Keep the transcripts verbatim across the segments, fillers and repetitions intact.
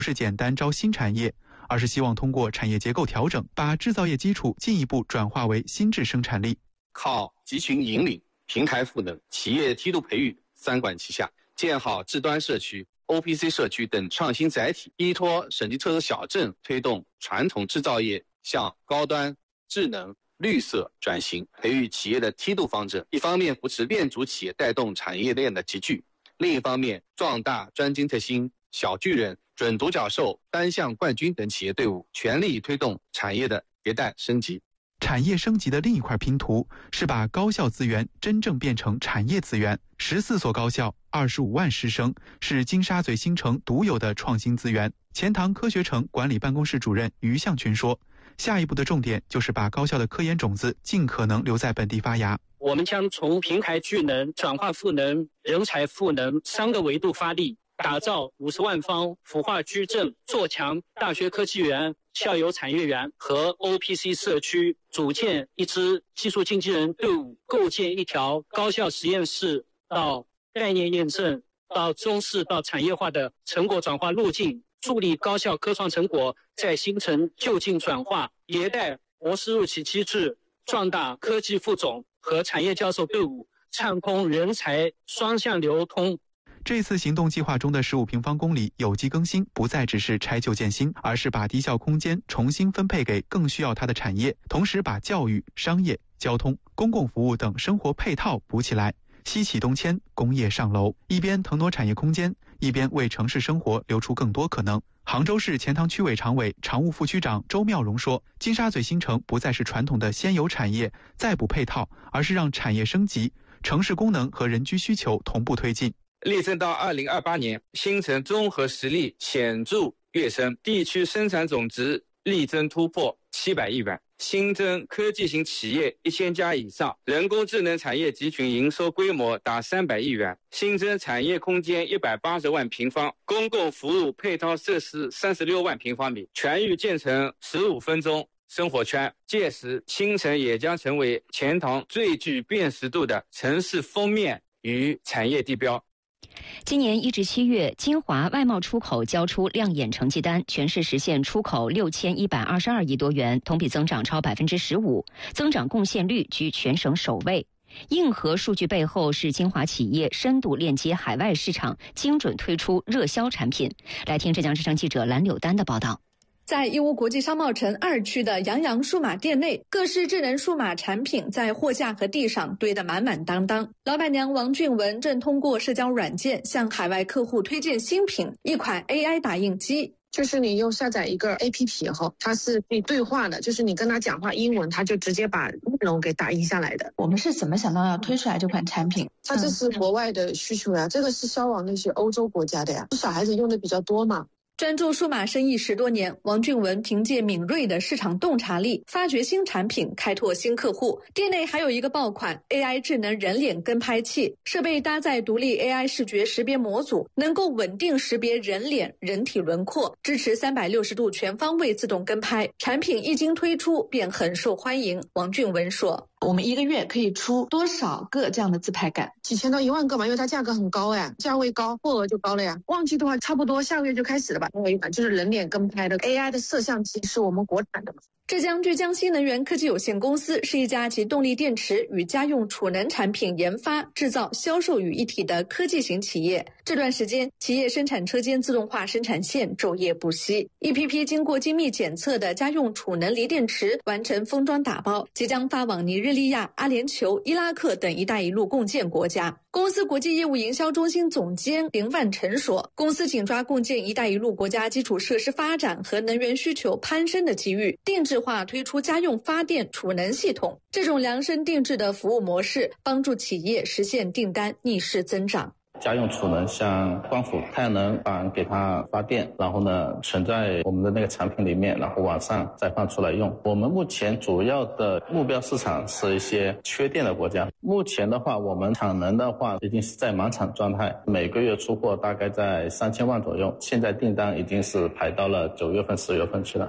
不是简单招新产业，而是希望通过产业结构调整，把制造业基础进一步转化为新质生产力。 靠集群引领、平台赋能、企业梯度培育三管齐下，建好智端社区、O P C 社区等创新载体，依托省级特色小镇，推动传统制造业向高端、智能、绿色转型，培育企业的梯度方针。一方面扶持链主企业带动产业链的集聚，另一方面壮大专精特新、小巨人、准独角兽、单项冠军等企业队伍，全力推动产业的迭代升级。 产业升级的另一块拼图是把高校资源真正变成产业资源。十四所高校，二十五万师生，是金沙嘴新城独有的创新资源。钱塘科学城管理办公室主任于向群说，下一步的重点就是把高校的科研种子尽可能留在本地发芽。 我们将从平台聚能、转化赋能、人才赋能三个维度发力，打造五十万方孵化矩阵，做强大学科技园、校友产业园和 O P C 社区，组建一支技术经纪人队伍，构建一条高校实验室到概念验证到中试到产业化的成果转化路径，助力高校科创成果在新城就近转化，迭代模式入企机制，壮大科技副总和产业教授队伍，畅通人才双向流通。 这次行动计划中的十五平方公里有机更新，不再只是拆旧建新，而是把低效空间重新分配给更需要它的产业，同时把教育、商业、交通、公共服务等生活配套补起来。西起东迁，工业上楼，一边腾挪产业空间，一边为城市生活留出更多可能。杭州市钱塘区委常委、常务副区长周妙荣说，金沙嘴新城不再是传统的先有产业再补配套，而是让产业升级，城市功能和人居需求同步推进。 力争到二零二八年，新城综合实力显著跃升，地区生产总值力争突破七百亿元，新增科技型企业一千家以上，人工智能产业集群营收规模达三百亿元，新增产业空间一百八十万平方，公共服务配套设施三十六万平方米，全域建成十五分钟生活圈。届时，新城也将成为钱塘最具辨识度的城市封面与产业地标。 今年一至七月，金华外贸出口交出亮眼成绩单，全市实现出口六千一百二十二亿多元，同比增长超百分之十五，增长贡献率居全省首位。硬核数据背后是金华企业深度链接海外市场，精准推出热销产品。来听浙江之声记者蓝柳丹的报道。 在义乌国际商贸城二区的杨洋数码店内，各式智能数码产品在货架和地上堆得满满当当。老板娘王俊文正通过社交软件向海外客户推荐新品，一款 A I 打印机。 就是你用下载一个 A P P 以后，它是可以对话的，就是你跟他讲话英文，它就直接把内容给打印下来的。 我们是怎么想到要推出来这款产品？ 它这是国外的需求呀，这个是销往那些欧洲国家的呀，小孩子用的比较多嘛。 专注数码生意十多年，王俊文凭借敏锐的市场洞察力，发掘新产品，开拓新客户。店内还有一个爆款 A I 智能人脸跟拍器，设备搭载独立 A I 视觉识别模组，能够稳定识别人脸、人体轮廓，支持三百六十度全方位自动跟拍。产品一经推出便很受欢迎。王俊文说， 我们一个月可以出多少个这样的自拍杆？ 几千到一万个嘛，因为它价格很高呀，价位高，货额就高了呀。旺季的话，差不多下个月就开始了吧。还有一款就是人脸跟拍的 A I 的摄像机，是我们国产的嘛。 浙江巨江新能源科技有限公司是一家集动力电池与家用储能产品研发、制造、销售于一体的科技型企业。这段时间，企业生产车间自动化生产线昼夜不息，一批批经过精密检测的家用储能锂电池完成封装打包，即将发往尼日利亚、阿联酋、伊拉克等“一带一路”共建国家。公司国际业务营销中心总监林万成说，公司紧抓共建“一带一路”国家基础设施发展和能源需求攀升的机遇，定制化推出家用发电储能系统。这种量身定制的服务模式，帮助企业实现订单逆势增长。 家用储能像光伏、太阳能板给它发电，然后呢存在我们的那个产品里面，然后晚上再放出来用。我们目前主要的目标市场是一些缺电的国家。目前的话，我们产能的话已经是在满产状态，每个月出货大概在三千万左右，现在订单已经是排到了九月份、十月份去了。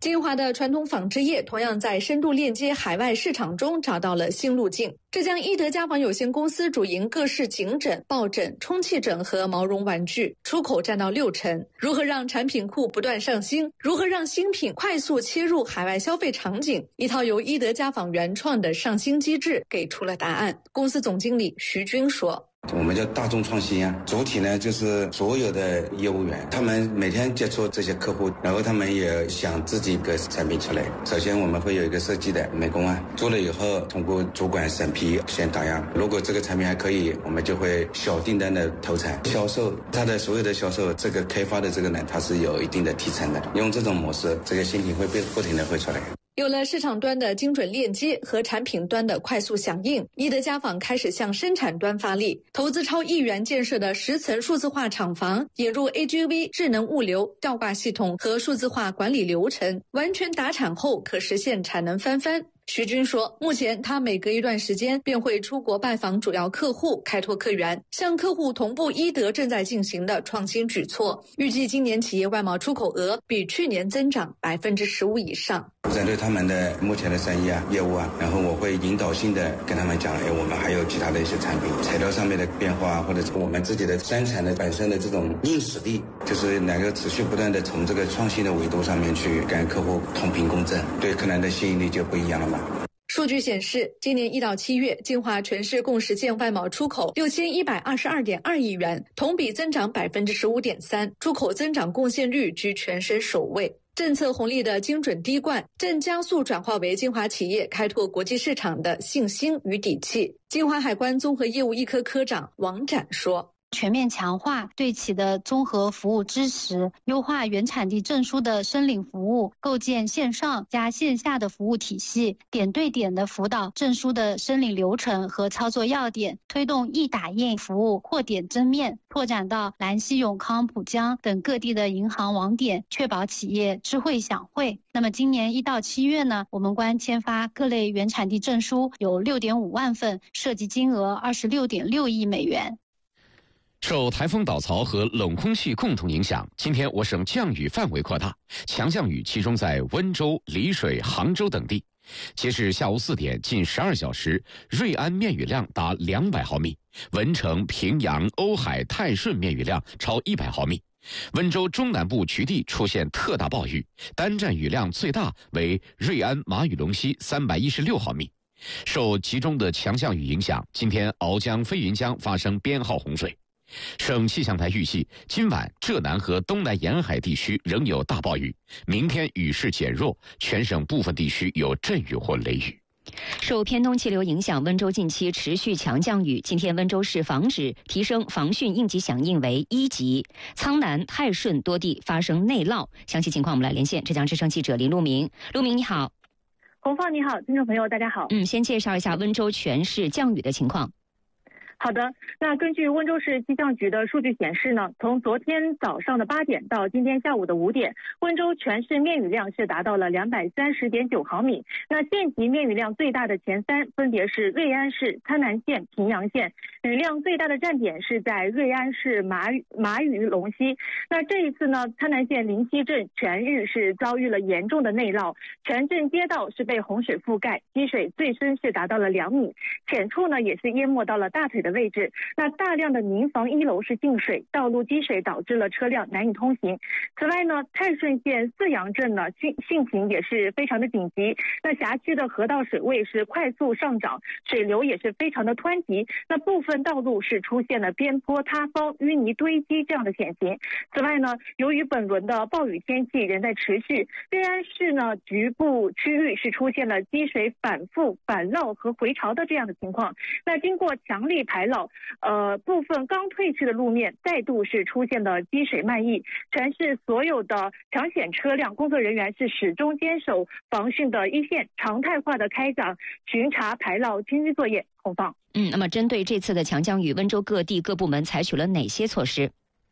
金华的传统纺织业同样在深度链接海外市场中找到了新路径。浙江伊德家纺有限公司主营各式颈枕、抱枕、充气枕和毛绒玩具，出口占到六成。如何让产品库不断上新？如何让新品快速切入海外消费场景？一套由伊德家纺原创的上新机制给出了答案。公司总经理徐军说。 我们叫大众创新啊，主体呢就是所有的业务员，他们每天接触这些客户，然后他们也想自己个产品出来。首先我们会有一个设计的美工啊，做了以后通过主管审批先打样，如果这个产品还可以，我们就会小订单的投产销售，它的所有的销售这个开发的这个呢，它是有一定的提成的。用这种模式，这个新品会不停的会出来。 有了市场端的精准链接和产品端的快速响应，伊德家纺开始向生产端发力，投资超亿元建设的十层数字化厂房，引入 A G V 智能物流吊挂系统和数字化管理流程，完全达产后可实现产能翻番。徐军说，目前他每隔一段时间便会出国拜访主要客户，开拓客源，向客户同步伊德正在进行的创新举措。预计今年企业外贸出口额比去年增长百分之十五以上。 针对他们的目前的生意啊、业务啊，然后我会引导性的跟他们讲，哎，我们还有其他的一些产品，材料上面的变化，或者我们自己的生产的本身的这种硬实力，就是能够持续不断的从这个创新的维度上面去跟客户同频共振，对客人的吸引力就不一样了嘛。 数据显示，今年一到七月，金华全市共实现外贸出口六千一百二十二点二亿元，同比增长百分之十五点三，出口增长贡献率居全省首位。政策红利的精准滴灌，正加速转化为金华企业开拓国际市场的信心与底气。金华海关综合业务一科科长王展说。 全面强化对企的综合服务支持，优化原产地证书的申领服务，构建线上加线下的服务体系，点对点的辅导证书的申领流程和操作要点，推动易打印服务扩点增面，拓展到兰溪、永康、浦江等各地的银行网点，确保企业知会享会。那么今年一到七月呢，我们关签发各类原产地证书有 六点五万份，涉及金额 二十六点六亿美元。 受台风导槽和冷空气共同影响，今天我省降雨范围扩大，强降雨集中在温州、丽水、杭州等地。截至下午四点，近十二小时，瑞安面雨量达两百毫米，文成、平阳、瓯海、泰顺面雨量超一百毫米。温州中南部局地出现特大暴雨，单站雨量最大为瑞安马雨龙溪三百一十六毫米。受集中的强降雨影响，今天鳌江、飞云江发生编号洪水。省气象台预计，今晚浙南和东南沿海地区仍有大暴雨，明天雨势减弱，全省部分地区有阵雨或雷雨。 受偏东气流影响，温州近期持续强降雨。今天温州市防指提升防汛应急响应为一级，苍南、泰顺多地发生内涝。详细情况我们来连线浙江之声记者林路明。路明你好。 洪芳你好，听众朋友大家好。 嗯，先介绍一下温州全市降雨的情况。 好的，那根据温州市气象局的数据显示呢，从昨天早上的八点到今天下午的五点，温州全市面雨量是达到了两百三十点九毫米。那县级面雨量最大的前三分别是瑞安市、参南县、平阳县，雨量最大的站点是在瑞安市马马雨龙溪。那这一次呢，参南县灵溪镇全日是遭遇了严重的内涝，全镇街道是被洪水覆盖，积水最深是达到了两米，浅处呢也是淹没到了大腿的位置。那大量的民房一楼是进水，道路积水导致了车辆难以通行。此外呢，泰顺县泗阳镇呢汛汛情也是非常的紧急，那辖区的河道水位是快速上涨，水流也是非常的湍急，那部分道路是出现了边坡塌方、淤泥堆积这样的险情。此外呢，由于本轮的暴雨天气仍在持续，瑞安市呢局部区域是出现了积水反复、反涝和回潮的这样的情况。那经过强力排涝，呃，部分刚退去的路面再度是出现了积水漫溢，全市所有的抢险车辆工作人员是始终坚守防汛的一线，常态化的开展巡查排涝清淤作业。洪芳。 嗯，那么针对这次的强降雨，温州各地各部门采取了哪些措施？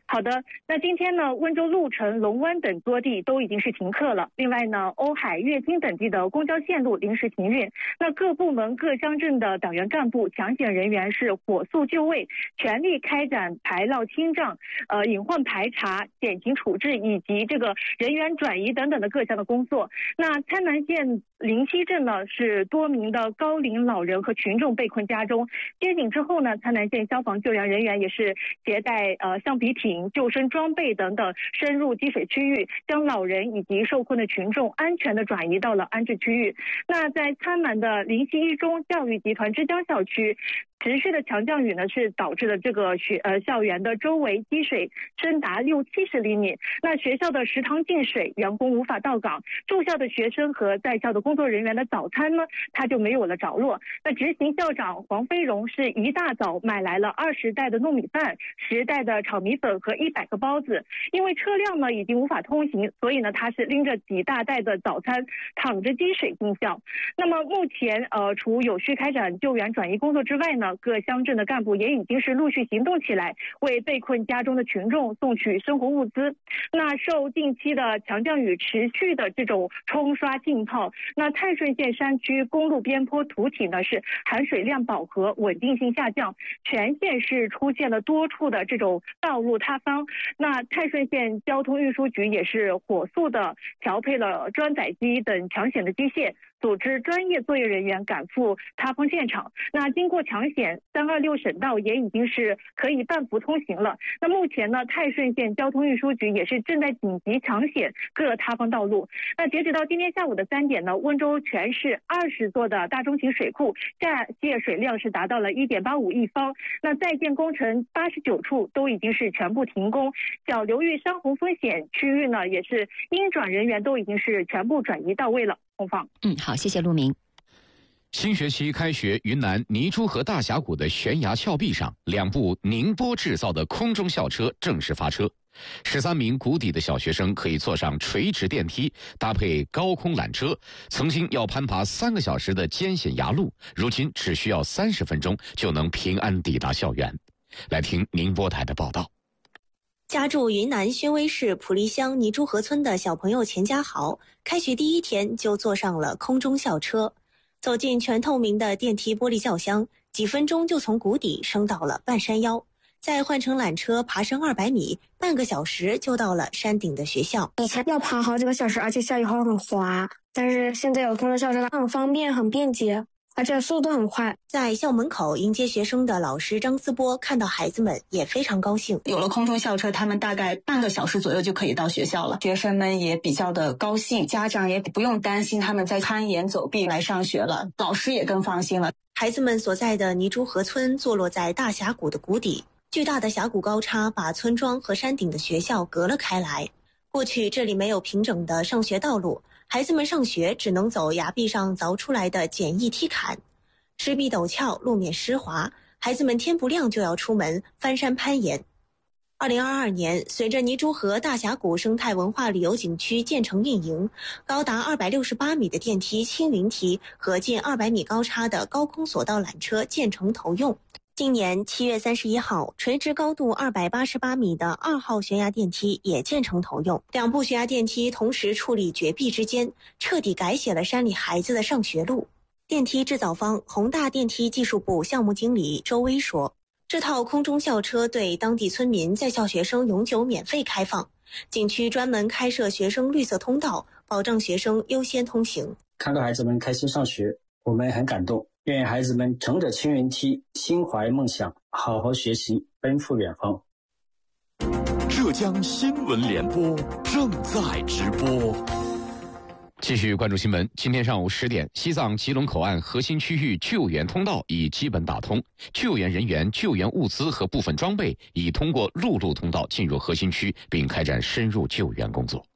好的，那今天呢，温州鹿城、龙湾等多地都已经是停课了。另外呢，瓯海、乐清等地的公交线路临时停运。那各部门、各乡镇的党员干部、抢险人员是火速就位，全力开展排涝清障、呃隐患排查、减刑处置以及这个人员转移等等的各项的工作。那参南县灵溪镇呢，是多名的高龄老人和群众被困家中。接警之后呢，参南县消防救援人员也是携带呃橡皮艇、救生装备等等，深入积水区域，将老人以及受困的群众安全的转移到了安置区域。那在参南的灵溪一中教育集团之江校区，持续的强降雨呢，是导致了这个学呃校园的周围积水深达六七十厘米。那学校的食堂进水，员工无法到岗，住校的学生和在校的工作人员的早餐呢，它就没有了着落。那执行校长黄飞荣是一大早买来了二十袋的糯米饭、十袋的炒米粉和一百个包子。因为车辆呢已经无法通行，所以呢他是拎着几大袋的早餐，淌着积水进校。那么目前呃除有序开展救援转移工作之外呢，各乡镇的干部也已经是陆续行动起来，为被困家中的群众送去生活物资。那受近期的强降雨持续的这种冲刷浸泡，那泰顺县山区公路边坡土体呢是含水量饱和，稳定性下降，全县是出现了多处的这种道路塌方。那泰顺县交通运输局也是火速的调配了装载机等抢险的机械，组织专业作业人员赶赴塌方现场。那经过抢险，三二六省道也已经是可以半幅通行了。那目前呢，泰顺县交通运输局也是正在紧急抢险各塌方道路。那截止到今天下午的三点呢，温州全市二十座的大中型水库下泄水量是达到了一点八五亿方。那在建工程八十九处都已经是全部停工，小流域山洪风险区域呢，也是应转人员都已经是全部转移到位了。红方， 嗯，好，谢谢陆明。 新学期开学，云南泥珠河大峡谷的悬崖峭壁上，两部宁波制造的空中校车正式发车。十三名谷底的小学生可以坐上垂直电梯，搭配高空缆车。曾经要攀爬三个小时的艰险崖路，如今只需要三十分钟就能平安抵达校园。来听宁波台的报道。 家住云南宣威市普利乡泥珠河村的小朋友钱家豪，开学第一天就坐上了空中校车，走进全透明的电梯玻璃轿厢，几分钟就从谷底升到了半山腰，再换乘缆车爬升二百米，半个小时就到了山顶的学校。 以前要爬好几个小时，而且下雨后很滑，但是现在有空中校车，它很方便，很便捷，而且速度很快。 在校门口迎接学生的老师张思波看到孩子们也非常高兴。 有了空中校车，他们大概半个小时左右就可以到学校了。学生们也比较的高兴，家长也不用担心他们在攀岩走壁来上学了，老师也更放心了。 孩子们所在的泥珠河村坐落在大峡谷的谷底，巨大的峡谷高差把村庄和山顶的学校隔了开来。过去这里没有平整的上学道路，孩子们上学只能走崖壁上凿出来的简易梯坎。石壁陡峭，路面湿滑，孩子们天不亮就要出门翻山攀岩。二零二二年，随着泥珠河大峡谷生态文化旅游景区建成运营，高达二百六十八米的电梯青云梯和近二百米高差的高空索道缆车建成投用。今年七月三十一号，垂直高度二百八十八米的二号悬崖电梯也建成投用。两部悬崖电梯同时矗立绝壁之间，彻底改写了山里孩子的上学路。电梯制造方宏大电梯技术部项目经理周威说，这套空中校车对当地村民在校学生永久免费开放，景区专门开设学生绿色通道，保障学生优先通行。 看到孩子们开心上学，我们很感动，愿孩子们乘着青云梯，心怀梦想，好好学习，奔赴远方。 浙江新闻联播正在直播。 继续关注新闻。今天上午十点，西藏吉隆口岸核心区域救援通道已基本打通，救援人员、救援物资和部分装备已通过陆路通道进入核心区，并开展深入救援工作。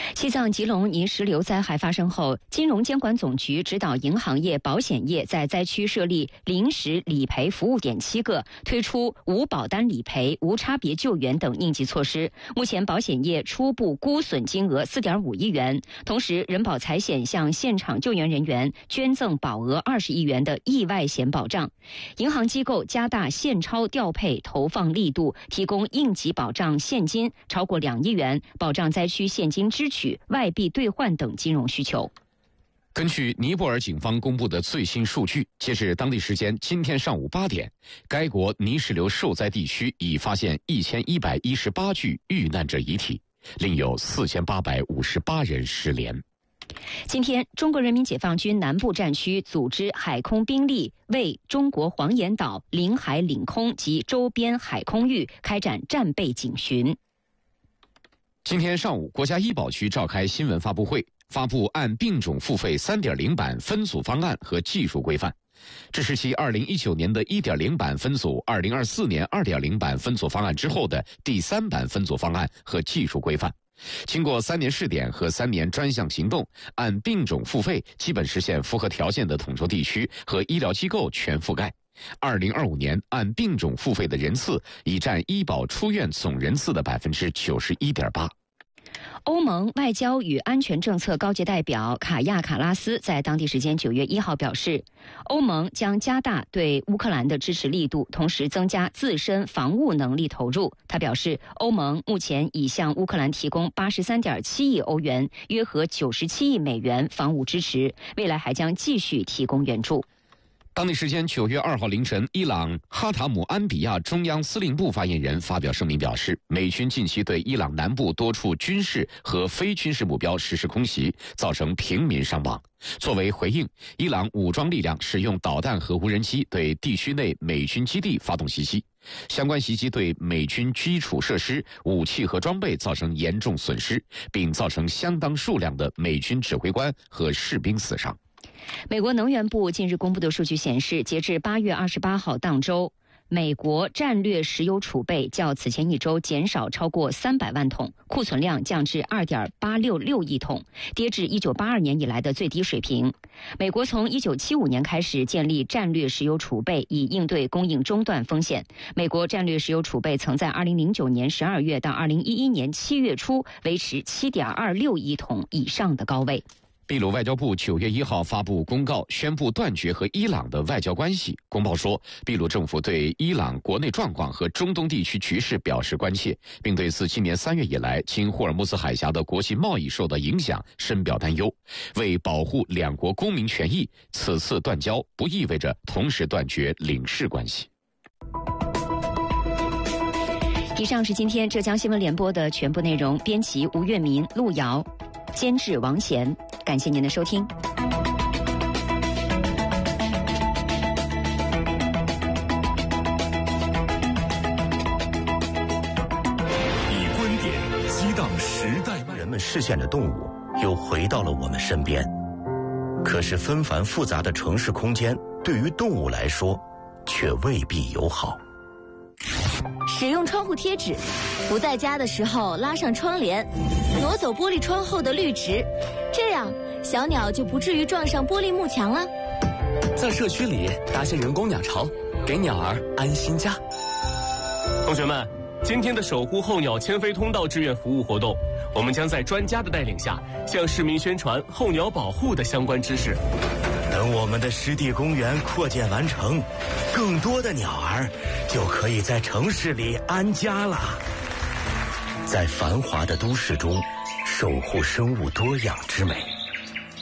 西藏吉隆泥石流灾害发生后，金融监管总局指导银行业、保险业在灾区设立临时理赔服务点七个，推出无保单理赔、无差别救援等应急措施。目前保险业初步估损金额 四点五亿元，同时人保财险向现场救援人员捐赠保额二十亿元的意外险保障。银行机构加大现钞调配投放力度，提供应急保障现金超过两亿元，保障灾区现金支取、外币兑换等金融需求。 根据尼泊尔警方公布的最新数据，截至当地时间今天上午八点，该国泥石流受灾地区已发现一千一百一十八具遇难者遗体，另有四千八百五十八人失联。 今天，中国人民解放军南部战区组织海空兵力为中国黄岩岛领海领空及周边海空域开展战备警巡。 今天上午，国家医保局召开新闻发布会，发布按病种付费 三点零 版分组方案和技术规范。这是其二零一九年的 一点零 版分组、二零二四年 二点零 版分组方案之后的第三版分组方案和技术规范。经过三年试点和三年专项行动，按病种付费基本实现符合条件的统筹地区和医疗机构全覆盖。二零二五年按病种付费的人次已占医保出院总人次的 百分之九十一点八。 欧盟外交与安全政策高级代表卡亚卡拉斯在当地时间九月一号表示，欧盟将加大对乌克兰的支持力度，同时增加自身防务能力投入。他表示，欧盟目前已向乌克兰提供 八十三点七亿欧元，约合九十七亿美元防务支持，未来还将继续提供援助。 当地时间九月二号凌晨，伊朗哈塔姆安比亚中央司令部发言人发表声明表示，美军近期对伊朗南部多处军事和非军事目标实施空袭，造成平民伤亡。作为回应，伊朗武装力量使用导弹和无人机对地区内美军基地发动袭击，相关袭击对美军基础设施、武器和装备造成严重损失，并造成相当数量的美军指挥官和士兵死伤。 美国能源部近日公布的数据显示，截至八月二十八号当周，美国战略石油储备较此前一周减少超过三百万桶，库存量降至 二点八六六亿桶，跌至一九八二年以来的最低水平。美国从一九七五年开始建立战略石油储备，以应对供应中断风险。美国战略石油储备曾在二零零九年十二月到二零一一年七月初维持 七点二六亿桶以上的高位。 秘鲁外交部九月一号发布公告，宣布断绝和伊朗的外交关系。公报说，秘鲁政府对伊朗国内状况和中东地区局势表示关切，并对自今年三月以来经霍尔木兹海峡的国际贸易受到影响深表担忧。为保护两国公民权益，此次断交不意味着同时断绝领事关系。 以上是今天浙江新闻联播的全部内容，编辑吴月民、陆瑶，监制王贤，感谢您的收听。 以观点激荡时代， 人们视线的动物又回到了我们身边。可是纷繁复杂的城市空间对于动物来说却未必友好。 使用窗户贴纸，不在家的时候拉上窗帘，挪走玻璃窗后的绿植，这样小鸟就不至于撞上玻璃幕墙了。 在社区里搭些人工鸟巢，给鸟儿安心家。 同学们，今天的守护候鸟迁飞通道志愿服务活动，我们将在专家的带领下，向市民宣传候鸟保护的相关知识。 等我们的湿地公园扩建完成，更多的鸟儿就可以在城市里安家了。在繁华的都市中，守护生物多样之美。